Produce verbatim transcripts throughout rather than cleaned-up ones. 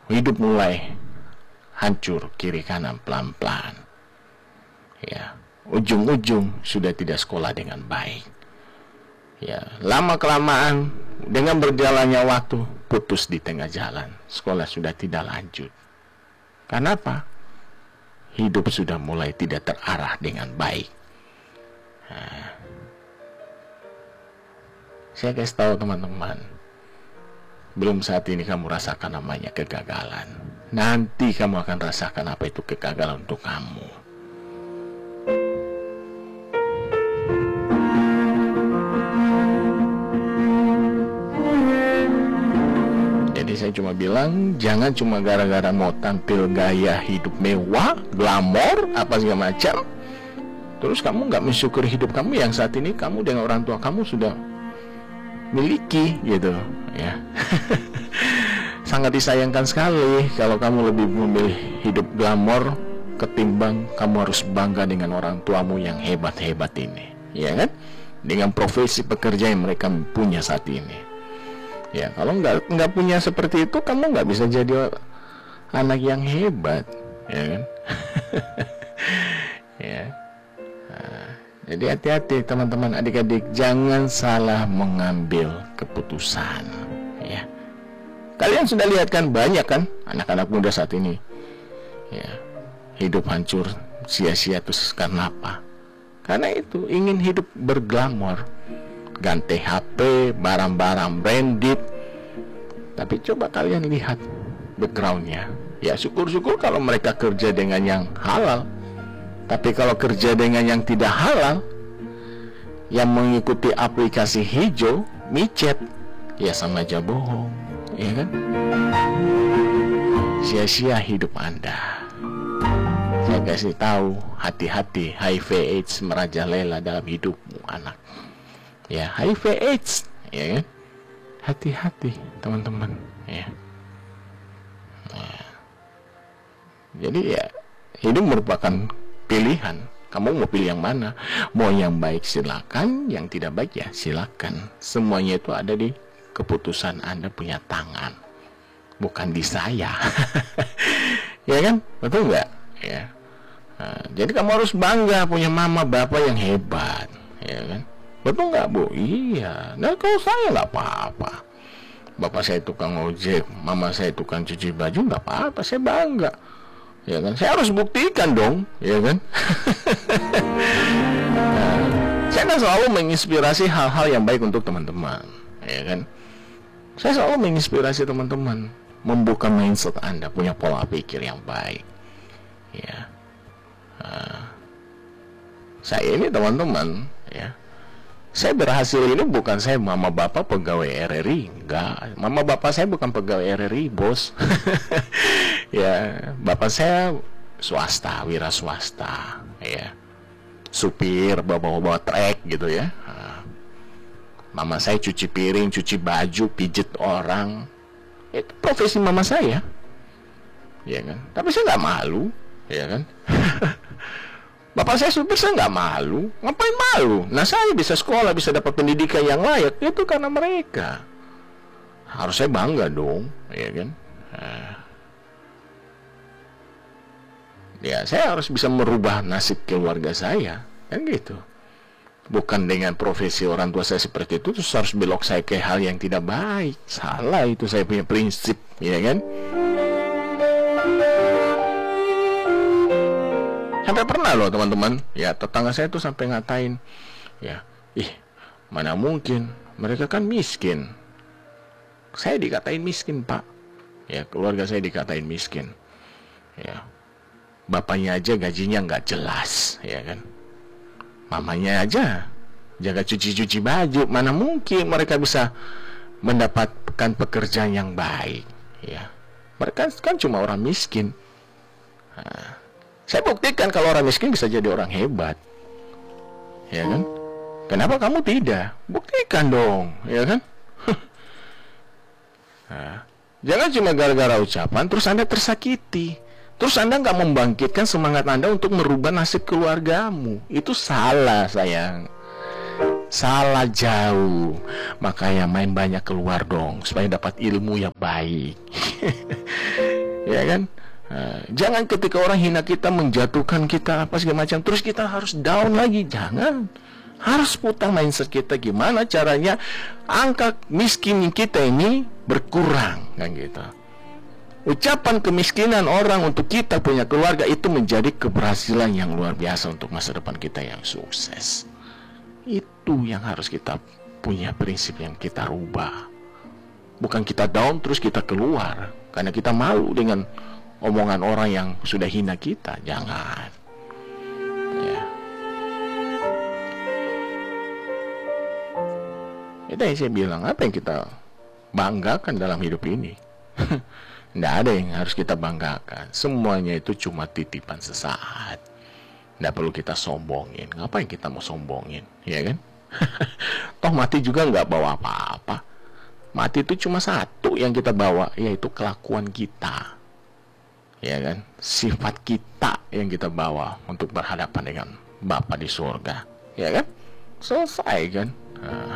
hidup mulai hancur kiri kanan pelan-pelan. Ya, ujung-ujung sudah tidak sekolah dengan baik. Ya, lama kelamaan dengan berjalannya waktu putus di tengah jalan, sekolah sudah tidak lanjut. Kenapa? Hidup sudah mulai tidak terarah dengan baik. Nah, saya kasih tahu teman-teman, belum saat ini kamu rasakan namanya kegagalan. Nanti kamu akan rasakan apa itu kegagalan untuk kamu. Jadi saya cuma bilang, jangan cuma gara-gara mau tampil gaya hidup mewah, glamor, apa segala macam, terus kamu nggak mensyukuri hidup kamu yang saat ini kamu dengan orang tua kamu sudah miliki, gitu ya. Sangat disayangkan sekali kalau kamu lebih memilih hidup glamor ketimbang kamu harus bangga dengan orang tuamu yang hebat-hebat ini, ya kan? Dengan profesi pekerja yang mereka punya saat ini. Ya, kalau nggak nggak punya seperti itu, kamu nggak bisa jadi anak yang hebat, ya kan? Ya. Nah, jadi hati-hati teman-teman, adik-adik, jangan salah mengambil keputusan. Ya, kalian sudah lihat kan, banyak kan anak-anak muda saat ini, ya, hidup hancur sia-sia. Terus karena apa? Karena itu ingin hidup berglamor, ganti H P, barang-barang branded. Tapi coba kalian lihat backgroundnya. Ya, syukur-syukur kalau mereka kerja dengan yang halal. Tapi kalau kerja dengan yang tidak halal, yang mengikuti aplikasi hijau, micet, ya sama aja bohong, ya kan? Sia-sia hidup Anda. Saya kasih tahu, hati-hati, H I V AIDS merajalela dalam hidupmu, anak. Ya, H I V AIDS, ya kan? Hati-hati teman-teman, ya. Nah, jadi ya, hidup merupakan pilihan. Kamu mau pilih yang mana? Mau yang baik silakan, yang tidak baik ya silakan. Semuanya itu ada di keputusan Anda punya tangan, bukan di saya. Ya kan? Betul nggak? Ya. Nah, jadi kamu harus bangga punya mama bapak yang hebat, ya kan? Betul nggak, Bu? Iya. Nah, kalau saya nggak apa-apa. Bapak saya tukang ojek, mama saya tukang cuci baju, nggak apa-apa. Saya bangga, ya kan? Saya harus buktikan dong, ya kan? Nah, saya kan selalu menginspirasi hal-hal yang baik untuk teman-teman, ya kan? Saya selalu menginspirasi teman-teman membuka mindset Anda, punya pola pikir yang baik, ya. Nah, saya ini teman-teman, ya. Saya berhasil ini bukan saya mama bapak pegawai R R I, enggak. Mama bapak saya bukan pegawai R R I, bos. Ya, bapak saya swasta, wira swasta, ya. Supir, bawa-bawa trek gitu ya. Nah, mama saya cuci piring, cuci baju, pijet orang. Itu profesi mama saya, ya kan. Tapi saya nggak malu, ya kan. Bapak saya supir, saya nggak malu. Ngapain malu? Nah, saya bisa sekolah, bisa dapat pendidikan yang layak, itu karena mereka. Harus saya bangga dong, ya kan? Nah, ya, saya harus bisa merubah nasib keluarga saya, kan gitu. Bukan dengan profesi orang tua saya seperti itu, terus harus belok saya ke hal yang tidak baik. Salah, itu saya punya prinsip, ya kan? Sampai pernah loh teman-teman, ya tetangga saya tuh sampai ngatain, ya, ih mana mungkin, mereka kan miskin. Saya dikatain miskin, Pak. Ya, keluarga saya dikatain miskin. Ya, bapaknya aja gajinya nggak jelas, ya kan. Mamanya aja jaga cuci-cuci baju, mana mungkin mereka bisa mendapatkan pekerjaan yang baik, ya. Mereka kan cuma orang miskin. Nah, saya buktikan kalau orang miskin bisa jadi orang hebat, ya kan? Kenapa kamu tidak? Buktikan dong, ya kan? Nah, jangan cuma gara-gara ucapan terus Anda tersakiti, terus Anda nggak membangkitkan semangat Anda untuk merubah nasib keluargamu. Itu salah, sayang. Salah jauh. Makanya main banyak keluar dong, supaya dapat ilmu yang baik. ya kan? Nah, jangan ketika orang hina kita, menjatuhkan kita apa segala macam, terus kita harus down lagi. Jangan. Harus putar mindset kita, gimana caranya angka miskin kita ini berkurang, kan gitu. Ucapan kemiskinan orang untuk kita punya keluarga itu menjadi keberhasilan yang luar biasa untuk masa depan kita yang sukses. Itu yang harus kita punya prinsip yang kita rubah. Bukan kita down terus kita keluar karena kita malu dengan omongan orang yang sudah hina kita. Jangan. Ya. Itu yang saya bilang, apa yang kita banggakan dalam hidup ini? Tidak ada yang harus kita banggakan. Semuanya itu cuma titipan sesaat. Tidak perlu kita sombongin. Ngapain kita mau sombongin, ya kan? Toh mati juga nggak bawa apa-apa. Mati itu cuma satu yang kita bawa, yaitu kelakuan kita, ya kan? Sifat kita yang kita bawa untuk berhadapan dengan Bapa di surga, ya kan? Selesai kan? Nah.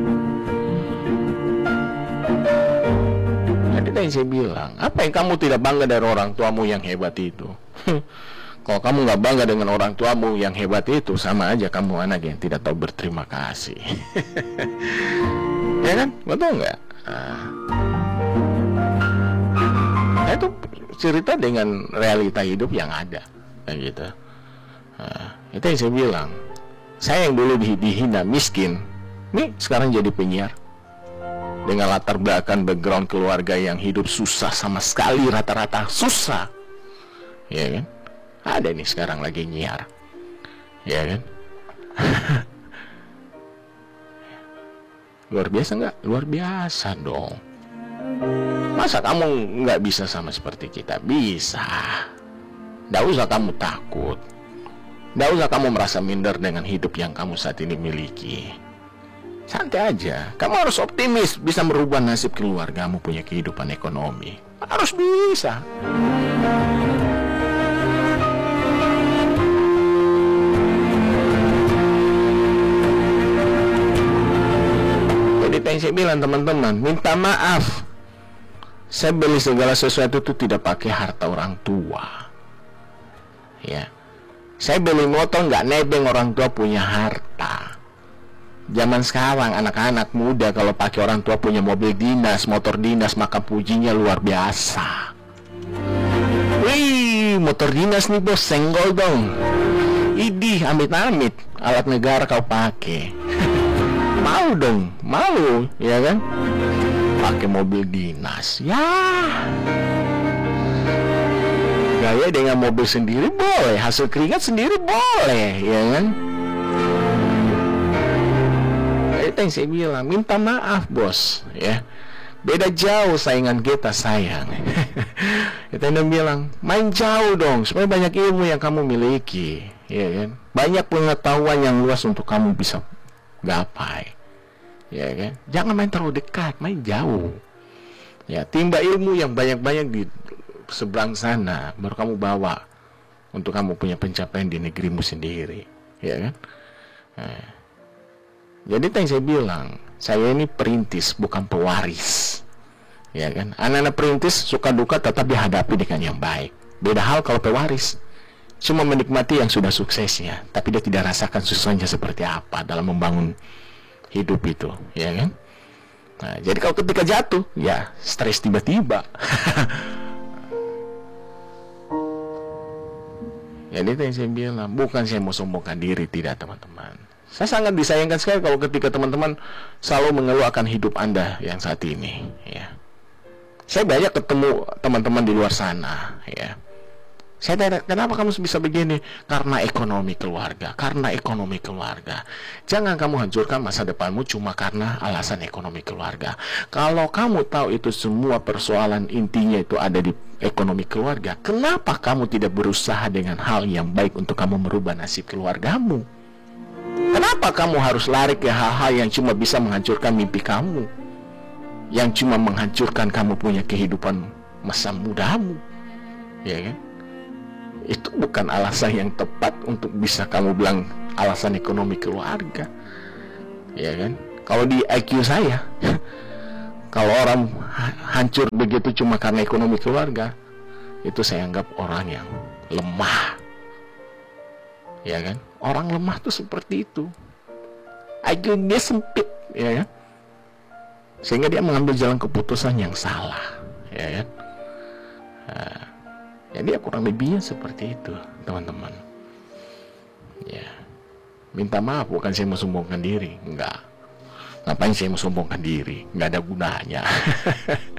Jadi yang saya bilang, apa yang kamu tidak bangga dari orang tuamu yang hebat itu? Kalau kamu nggak bangga dengan orang tuamu yang hebat itu, sama aja kamu anak yang tidak tahu berterima kasih. Ya kan? Betul nggak? Nah, itu cerita dengan realita hidup yang ada, kayak gitu. Nah, itu yang saya bilang. Saya yang dulu di, dihina miskin, nih sekarang jadi penyiar dengan latar belakang background keluarga yang hidup susah sama sekali, rata-rata susah, ya kan? Ada nih sekarang lagi nyiar, ya kan? Luar biasa nggak? Luar biasa dong. Masa kamu nggak bisa sama seperti kita? Bisa. Nggak usah kamu takut. Nggak usah kamu merasa minder dengan hidup yang kamu saat ini miliki. Santai aja. Kamu harus optimis bisa merubah nasib keluargamu, punya kehidupan ekonomi. Harus bisa. Jadi yang saya bilang teman-teman, minta maaf. Saya beli segala sesuatu itu tidak pakai harta orang tua. Ya. Saya beli motor nggak nebeng orang tua punya harta. Zaman sekarang anak-anak muda kalau pakai orang tua punya mobil dinas, motor dinas, maka pujinya luar biasa. Wih, motor dinas nih bos, senggol dong. Idih, amit-amit, alat negara kau pakai. Malu dong, malu, ya kan? Pakai mobil dinas, ya. Gaya dengan mobil sendiri boleh, hasil keringat sendiri boleh, ya kan? Itu yang saya bilang, minta maaf bos, ya. Beda jauh saingan kita, sayang. Kita yang bilang, main jauh dong, supaya banyak ilmu yang kamu miliki, ya kan? Banyak pengetahuan yang luas untuk kamu bisa gapai, ya kan? Jangan main terlalu dekat, main jauh. Ya, timba ilmu yang banyak-banyak di seberang sana, baru kamu bawa untuk kamu punya pencapaian di negerimu sendiri, ya kan? Nah, jadi yang saya bilang, saya ini perintis bukan pewaris, ya kan? Anak-anak perintis suka duka tetap dihadapi dengan yang baik. Beda hal kalau pewaris, cuma menikmati yang sudah suksesnya, tapi dia tidak rasakan susahnya seperti apa dalam membangun hidup itu, ya kan? Nah, jadi kalau ketika jatuh, ya stres tiba-tiba. Jadi itu yang saya bilang, bukan saya mau sombongkan diri, tidak teman-teman. Saya sangat disayangkan sekali kalau ketika teman-teman selalu mengeluh akan hidup Anda yang saat ini, ya. Saya banyak ketemu teman-teman di luar sana, ya. Saya tanya, kenapa kamu bisa begini? Karena ekonomi keluarga, karena ekonomi keluarga. Jangan kamu hancurkan masa depanmu cuma karena alasan ekonomi keluarga. Kalau kamu tahu itu semua persoalan intinya itu ada di ekonomi keluarga, kenapa kamu tidak berusaha dengan hal yang baik untuk kamu merubah nasib keluargamu? Kenapa kamu harus lari ke hal-hal yang cuma bisa menghancurkan mimpi kamu? Yang cuma menghancurkan kamu punya kehidupan masa mudamu, ya kan? Itu bukan alasan yang tepat untuk bisa kamu bilang alasan ekonomi keluarga, ya kan? Kalau di I Q saya, kalau orang hancur begitu cuma karena ekonomi keluarga, itu saya anggap orang yang lemah. Ya kan? Orang lemah tuh seperti itu. I Q dia sempit, ya kan? Sehingga dia mengambil jalan keputusan yang salah, ya kan? Nah, ya dia kurang lebihnya seperti itu, teman-teman. Ya, minta maaf, bukan saya mau sombongkan diri, enggak. Ngapain saya mau sombongkan diri? Enggak ada gunanya.